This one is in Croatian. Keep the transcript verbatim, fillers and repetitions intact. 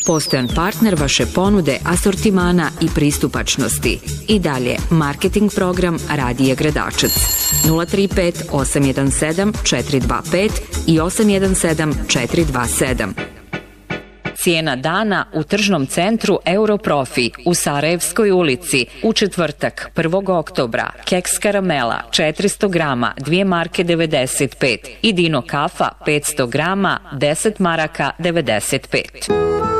Postojan partner vaše ponude, asortimana i pristupačnosti. I dalje, marketing program Radija Gradačac. nula tri pet osam jedan sedam četiri dva pet i osam jedan sedam četiri dva sedam. Cijena dana u tržnom centru Europrofi u Sarajevskoj ulici u četvrtak prvog oktobra. Keks karamela četiristo grama dvije marke devedeset pet i Dino kafa petsto grama deset maraka devedeset pet.